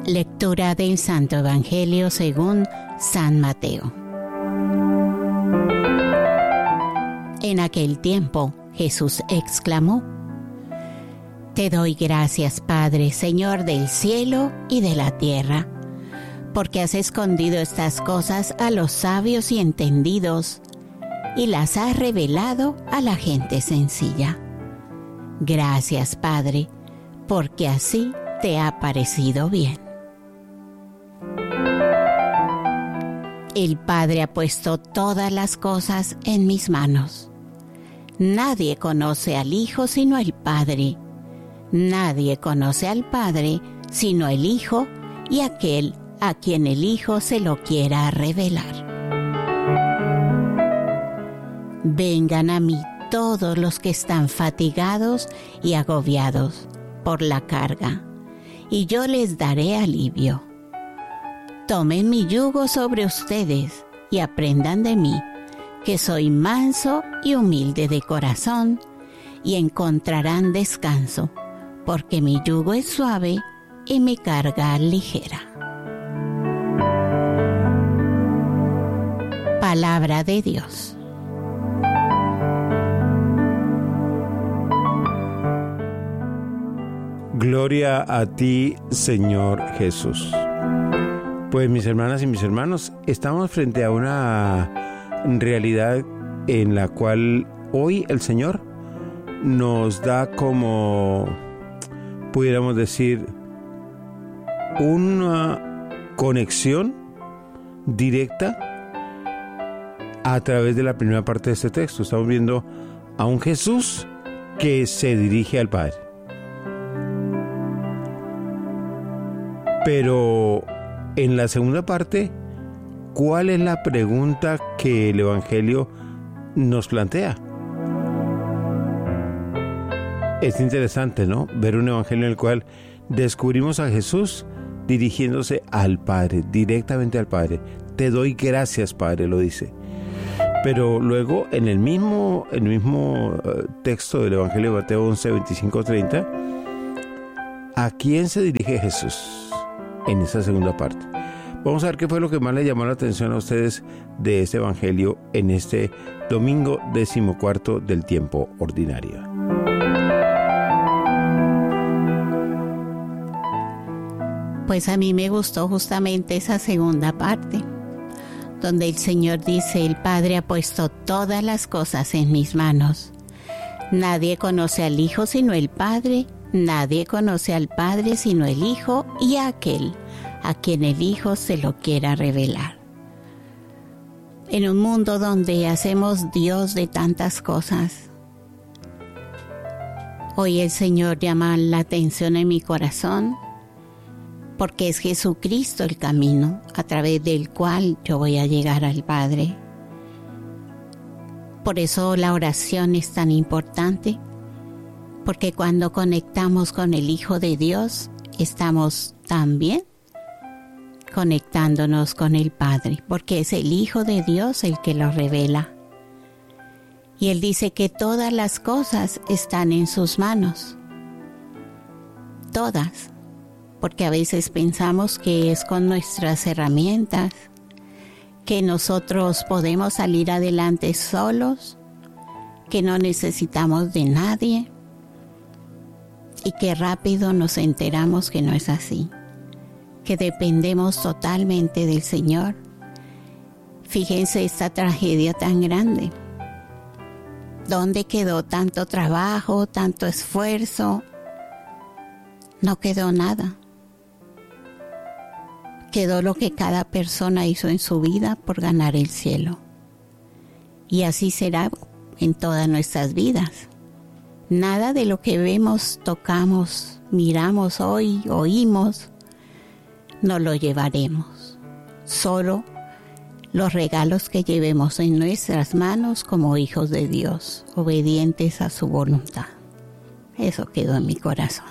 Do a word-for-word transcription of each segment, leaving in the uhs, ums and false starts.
Lectura del Santo Evangelio según San Mateo. En aquel tiempo, Jesús exclamó: Te doy gracias, Padre, Señor del cielo y de la tierra, porque has escondido estas cosas a los sabios y entendidos y las has revelado a la gente sencilla. Gracias, Padre, porque así te ha parecido bien. El Padre ha puesto todas las cosas en mis manos. Nadie conoce al Hijo sino el Padre. Nadie conoce al Padre sino el Hijo y aquel a quien el Hijo se lo quiera revelar. Vengan a mí todos los que están fatigados y agobiados por la carga, y yo les daré alivio. Tomen mi yugo sobre ustedes y aprendan de mí, que soy manso y humilde de corazón, y encontrarán descanso, porque mi yugo es suave y mi carga ligera. Palabra de Dios. Gloria a ti, Señor Jesús. Pues mis hermanas y mis hermanos, estamos frente a una realidad en la cual hoy el Señor nos da como, pudiéramos decir, una conexión directa a través de la primera parte de este texto. Estamos viendo a un Jesús que se dirige al Padre. Pero en la segunda parte, ¿cuál es la pregunta que el Evangelio nos plantea? Es interesante, ¿no? Ver un Evangelio en el cual descubrimos a Jesús dirigiéndose al Padre, directamente al Padre. Te doy gracias, Padre, lo dice. Pero luego, en el mismo, el mismo texto del Evangelio de Mateo once, veinticinco, treinta, ¿a quién se dirige Jesús en esa segunda parte? Vamos a ver qué fue lo que más le llamó la atención a ustedes de este Evangelio en este domingo decimocuarto del tiempo ordinario. Pues a mí me gustó justamente esa segunda parte, donde el Señor dice: el Padre ha puesto todas las cosas en mis manos. Nadie conoce al Hijo sino el Padre. Nadie conoce al Padre sino el Hijo y a aquel a quien el Hijo se lo quiera revelar. En un mundo donde hacemos Dios de tantas cosas, hoy el Señor llama la atención en mi corazón, porque es Jesucristo el camino a través del cual yo voy a llegar al Padre. Por eso la oración es tan importante, porque cuando conectamos con el Hijo de Dios, estamos también conectándonos con el Padre, porque es el Hijo de Dios el que lo revela. Y Él dice que todas las cosas están en sus manos. Todas. Porque a veces pensamos que es con nuestras herramientas, que nosotros podemos salir adelante solos, que no necesitamos de nadie, y que rápido nos enteramos que no es así, que dependemos totalmente del Señor. Fíjense esta tragedia tan grande. ¿Dónde quedó tanto trabajo, tanto esfuerzo? No quedó nada. Quedó lo que cada persona hizo en su vida por ganar el cielo. Y así será en todas nuestras vidas. Nada de lo que vemos, tocamos, miramos hoy, oímos, no lo llevaremos. Solo los regalos que llevemos en nuestras manos como hijos de Dios, obedientes a su voluntad. Eso quedó en mi corazón.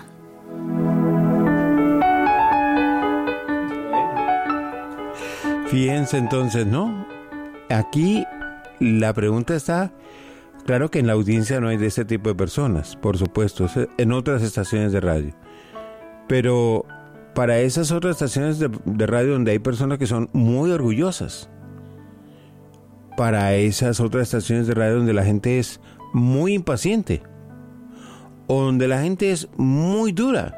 Fíjense entonces, ¿no? Aquí la pregunta está, claro que en la audiencia no hay de este tipo de personas, por supuesto, en otras estaciones de radio. Pero para esas otras estaciones de, de radio donde hay personas que son muy orgullosas, para esas otras estaciones de radio donde la gente es muy impaciente, o donde la gente es muy dura,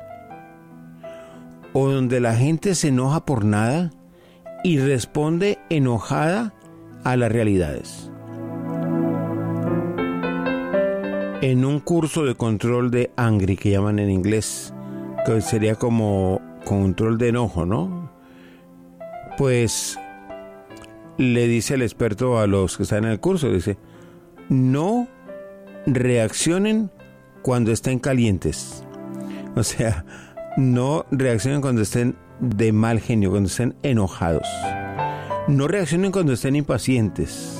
o donde la gente se enoja por nada y responde enojada a las realidades. En un curso de control de angry, que llaman en inglés, que sería como control de enojo, ¿no? Pues le dice el experto a los que están en el curso, dice, no reaccionen cuando estén calientes. O sea, no reaccionen cuando estén de mal genio, cuando estén enojados. No reaccionen cuando estén impacientes.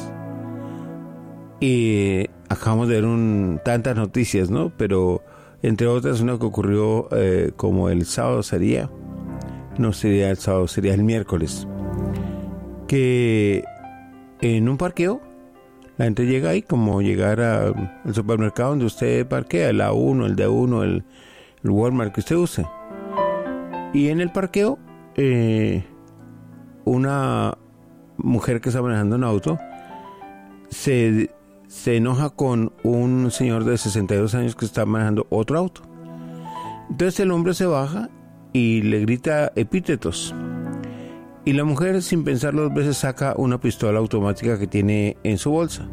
Y acabamos de ver un, tantas noticias, ¿no? Pero entre otras una que ocurrió eh, como el sábado sería, no sería el sábado, sería el miércoles, que en un parqueo la gente llega ahí como llegar a- al supermercado donde usted parquea, el A uno, el D uno, el, el Walmart que usted use. Y en el parqueo eh, una mujer que está manejando un auto se, se enoja con un señor de sesenta y dos años que está manejando otro auto. Entonces el hombre se baja y le grita epítetos. Y la mujer, sin pensarlo dos veces, saca una pistola automática que tiene en su bolsa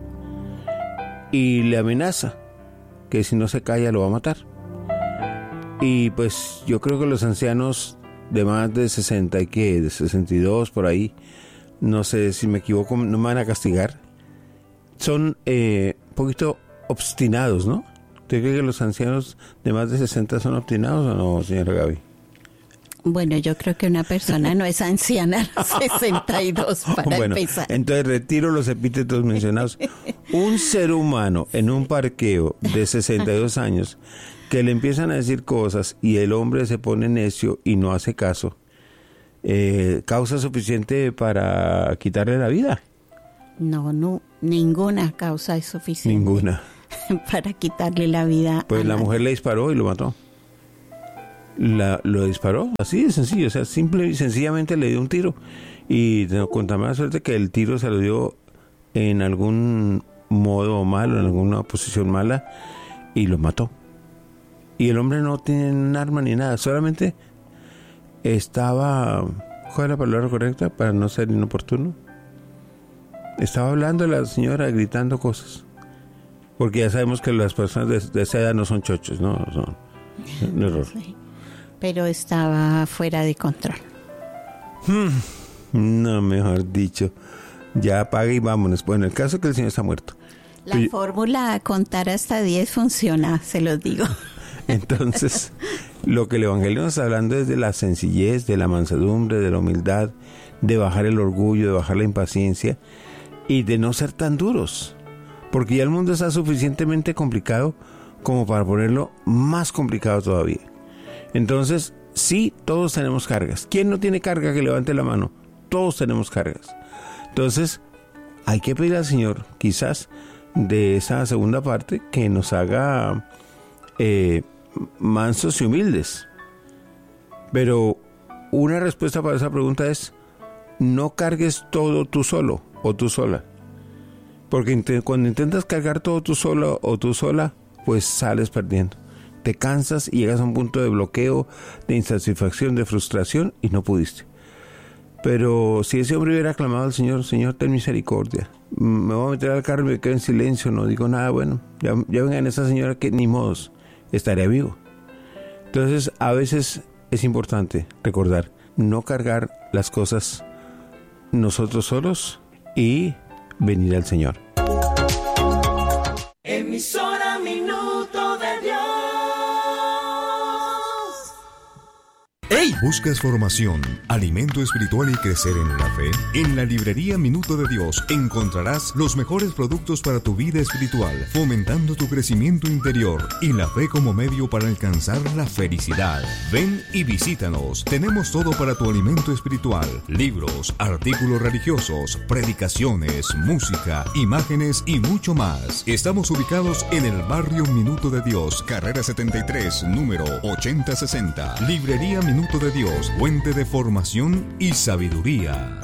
y le amenaza que si no se calla lo va a matar. Y pues yo creo que los ancianos de más de sesenta y que de sesenta y dos por ahí, no sé si me equivoco, no me van a castigar, son eh, un poquito obstinados, ¿no? ¿Usted cree que los ancianos de más de sesenta son obstinados o no, señora Gaby? Bueno, yo creo que una persona no es anciana a los sesenta y dos para Bueno, empezar. entonces retiro los epítetos mencionados. Un ser humano en un parqueo de sesenta y dos años que le empiezan a decir cosas y el hombre se pone necio y no hace caso, eh, ¿causa suficiente para quitarle la vida? No, no, ninguna causa es suficiente. Ninguna. Para quitarle la vida. Pues a la nadie. mujer le disparó y lo mató. La, lo disparó, así de sencillo, o sea, simple y sencillamente le dio un tiro. Y no, con tan mala suerte que el tiro se lo dio en algún modo malo, en alguna posición mala, y lo mató. Y el hombre no tiene un arma ni nada, solamente estaba, ¿cuál es la palabra correcta para no ser inoportuno? Estaba hablando la señora, gritando cosas. Porque ya sabemos que las personas de, de esa edad no son chochos, no, no son un error. Sí. Pero estaba fuera de control. No, mejor dicho, ya apaga y vámonos. Bueno, el caso es que el señor está muerto. La Pero- fórmula contar hasta diez funciona, se los digo. Entonces, lo que el Evangelio nos está hablando es de la sencillez, de la mansedumbre, de la humildad, de bajar el orgullo, de bajar la impaciencia y de no ser tan duros. Porque ya el mundo está suficientemente complicado como para ponerlo más complicado todavía. Entonces, sí, todos tenemos cargas. ¿Quién no tiene carga? Que levante la mano. Todos tenemos cargas. Entonces, hay que pedir al Señor, quizás, de esa segunda parte, que nos haga eh, mansos y humildes. Pero una respuesta para esa pregunta es: no cargues todo tú solo o tú sola. Porque int- cuando intentas cargar todo tú solo o tú sola, pues sales perdiendo. Te cansas y llegas a un punto de bloqueo, de insatisfacción, de frustración y no pudiste. Pero si ese hombre hubiera clamado al Señor: Señor, ten misericordia, me voy a meter al carro y me quedo en silencio, no digo nada, bueno, ya, ya vengan esa señora que ni modos, estaría vivo. Entonces, a veces es importante recordar, no cargar las cosas nosotros solos y venir al Señor. Emisora Minuto de Dios. ¡Hey! ¿Buscas formación, alimento espiritual y crecer en la fe? En la librería Minuto de Dios encontrarás los mejores productos para tu vida espiritual, fomentando tu crecimiento interior y la fe como medio para alcanzar la felicidad. Ven y visítanos. Tenemos todo para tu alimento espiritual: libros, artículos religiosos, predicaciones, música, imágenes y mucho más. Estamos ubicados en el barrio Minuto de Dios, carrera setenta y tres, número ochenta sesenta. Librería Minuto Minuto de Dios, fuente de formación y sabiduría.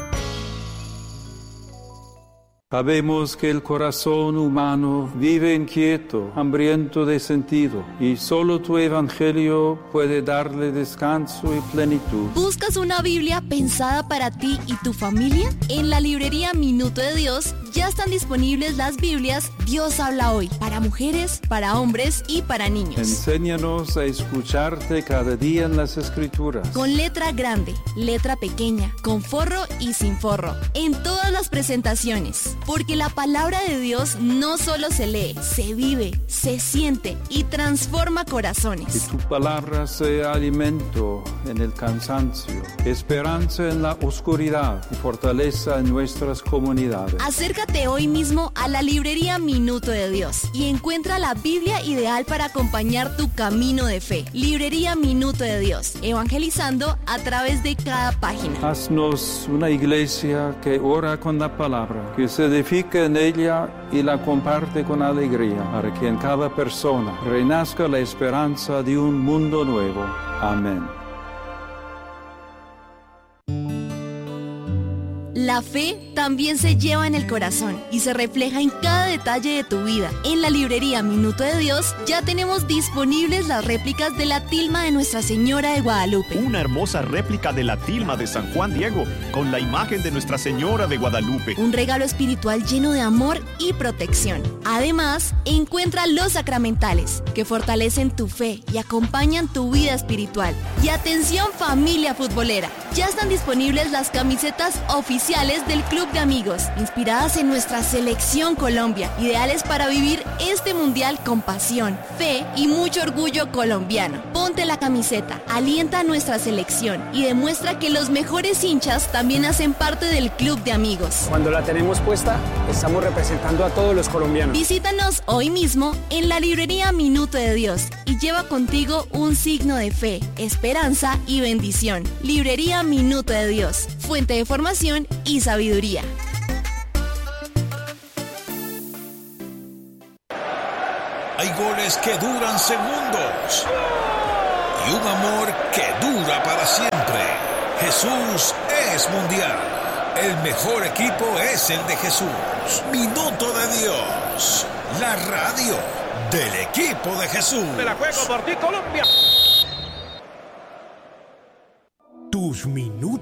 Sabemos que el corazón humano vive inquieto, hambriento de sentido, y solo tu evangelio puede darle descanso y plenitud. ¿Buscas una Biblia pensada para ti y tu familia? En la librería Minuto de Dios ya están disponibles las Biblias Dios habla hoy, para mujeres, para hombres y para niños. Enséñanos a escucharte cada día en las Escrituras. Con letra grande, letra pequeña, con forro y sin forro, en todas las presentaciones. Porque la palabra de Dios no solo se lee, se vive, se siente y transforma corazones. Que tu palabra sea alimento en el cansancio, esperanza en la oscuridad y fortaleza en nuestras comunidades. Acércate hoy mismo a la librería Minuto de Dios y encuentra la Biblia ideal para acompañar tu camino de fe. Librería Minuto de Dios, evangelizando a través de cada página. Haznos una iglesia que ora con la palabra, que se edifica en ella y la comparte con alegría, para que en cada persona renazca la esperanza de un mundo nuevo. Amén. La fe también se lleva en el corazón y se refleja en cada detalle de tu vida. En la librería Minuto de Dios ya tenemos disponibles las réplicas de la tilma de Nuestra Señora de Guadalupe. Una hermosa réplica de la tilma de San Juan Diego con la imagen de Nuestra Señora de Guadalupe. Un regalo espiritual lleno de amor y protección. Además, encuentra los sacramentales que fortalecen tu fe y acompañan tu vida espiritual. Y atención, familia futbolera, ya están disponibles las camisetas oficiales del Club de Amigos, inspiradas en nuestra selección Colombia, ideales para vivir este mundial con pasión, fe y mucho orgullo colombiano. Ponte la camiseta, alienta a nuestra selección y demuestra que los mejores hinchas también hacen parte del Club de Amigos. Cuando la tenemos puesta, estamos representando a todos los colombianos. Visítanos hoy mismo en la librería Minuto de Dios y lleva contigo un signo de fe, esperanza y bendición. Librería Minuto de Dios, fuente de formación y sabiduría. Hay goles que duran segundos y un amor que dura para siempre. Jesús es mundial. El mejor equipo es el de Jesús. Minuto de Dios, la radio del equipo de Jesús. Me la juego por ti, Colombia. Tus minutos.